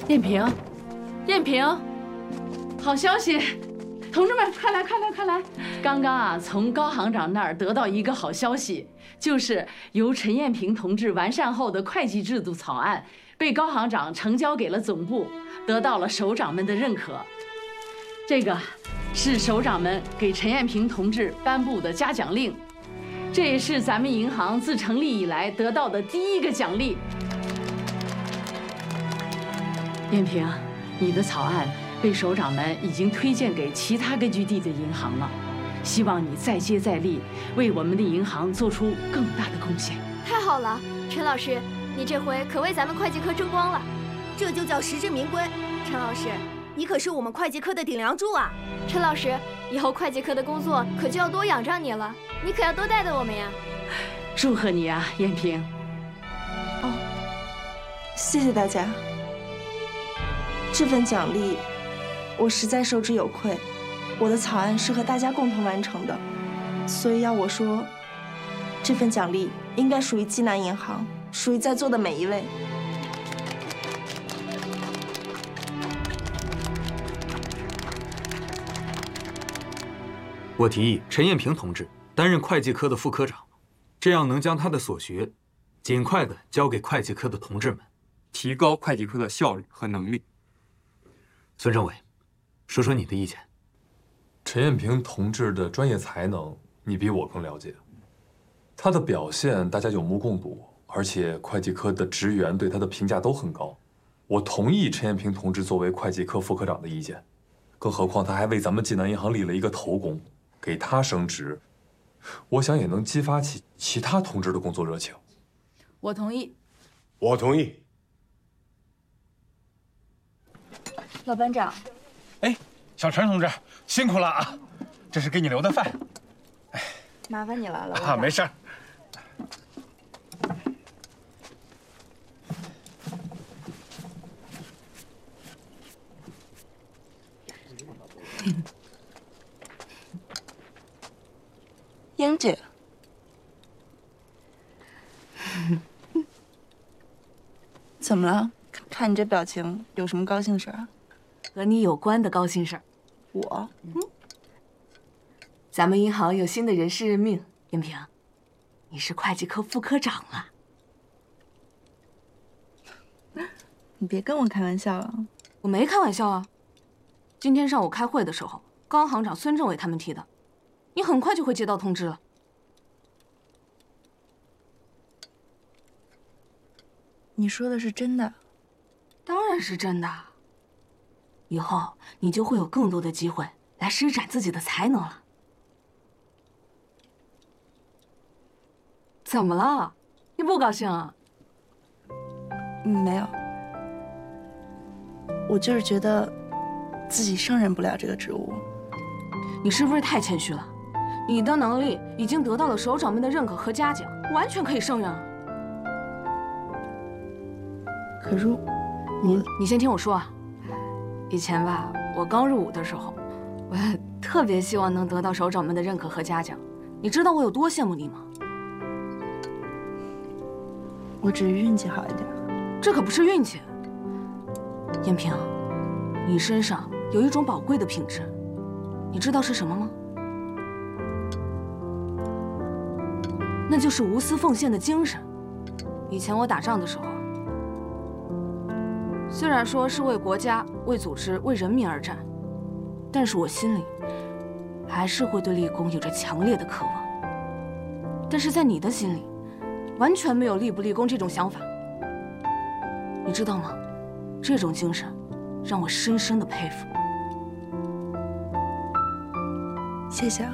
燕平，燕平，好消息！同志们，快来，快来，快来！刚刚啊，从高行长那儿得到一个好消息，就是由陈燕平同志完善后的会计制度草案被高行长呈交给了总部，得到了首长们的认可。这个是首长们给陈燕平同志颁布的嘉奖令，这也是咱们银行自成立以来得到的第一个奖励。燕平，你的草案被首长们已经推荐给其他根据地的银行了，希望你再接再厉，为我们的银行做出更大的贡献。 太好了，陈老师，你这回可为咱们会计科争光了， 这就叫实至名归。陈老师，你可是我们会计科的顶梁柱啊！ 陈老师，以后会计科的工作可就要多仰仗你了，你可要多带带我们呀！ 祝贺你啊，燕平！ 哦，谢谢大家。这份奖励，我实在受之有愧。我的草案是和大家共同完成的，所以要我说，这份奖励应该属于济南银行，属于在座的每一位。 我提议陈燕平同志担任会计科的副科长，这样能将他的所学尽快地交给会计科的同志们， 提高会计科的效率和能力。 孙政委，说说你的意见。 陈燕平同志的专业才能，你比我更了解。他的表现大家有目共睹，而且会计科的职员对他的评价都很高。我同意陈燕平同志作为会计科副科长的意见，更何况他还为咱们济南银行立了一个头功，给他升职，我想也能激发起其他同志的工作热情。 我同意。 我同意。 老班长， 哎，小陈同志辛苦了啊，这是给你留的饭。哎， 麻烦你了，老班长。 啊， 没事儿。 英姐，怎么了？看你这表情，有什么高兴事儿啊？ 和你有关的高兴事儿。 我， 咱们银行有新的人事任命，燕平，你是会计科副科长了。 你别跟我开玩笑啊！ 我没开玩笑啊。今天上午开会的时候，高行长、孙政委他们提的，你很快就会接到通知了。 你说的是真的？ 当然是真的。以后你就会有更多的机会来施展自己的才能了。怎么了？你不高兴啊？ 没有，我就是觉得自己胜任不了这个职务。 你是不是太谦虚了？你的能力已经得到了首长们的认可和嘉奖，完全可以胜任。 可是你先听我说啊。以前吧，我刚入伍的时候，我特别希望能得到首长们的认可和嘉奖。你知道我有多羡慕你吗？ 我只是运气好一点。 这可不是运气。燕平，你身上有一种宝贵的品质，你知道是什么吗？那就是无私奉献的精神。以前我打仗的时候，虽然说是为国家、为组织、为人民而战，但是我心里还是会对立功有着强烈的渴望。但是在你的心里，完全没有立不立功这种想法。你知道吗？这种精神让我深深的佩服。 谢谢啊。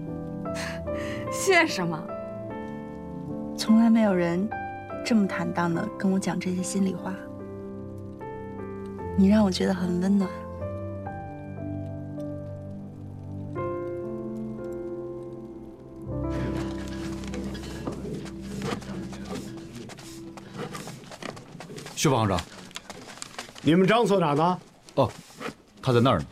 谢什么？ 从来没有人这么坦荡的跟我讲这些心里话。你让我觉得很温暖。 薛副行长， 你们张所长呢？ 哦，他在那儿呢。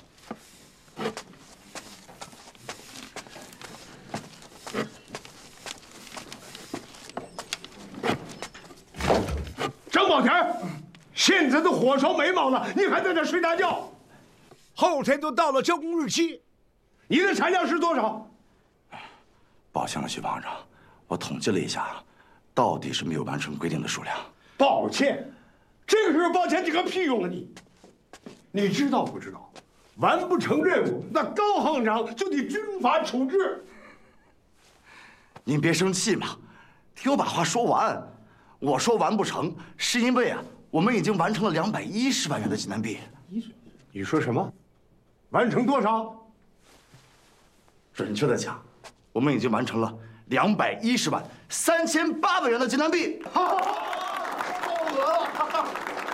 张宝田， 现在都火烧眉毛了，你还在这睡大觉？后天就到了交工日期，你的产量是多少？ 抱歉了，徐方长，我统计了一下，到底是没有完成规定的数量。 抱歉，这个时候抱歉有个屁用啊你！你知道不知道？完不成任务，那高行长就得军法处置。 您别生气嘛，听我把话说完。我说完不成，是因为我们已经完成了210万元的济南币。 你说什么？完成多少？ 准确的讲，我们已经完成了210万3800元的济南币。 够额了！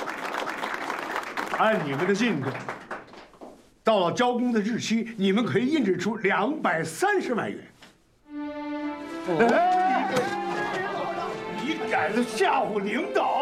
按你们的进度，到了交工的日期，你们可以印制出230万元。你敢吓唬领导？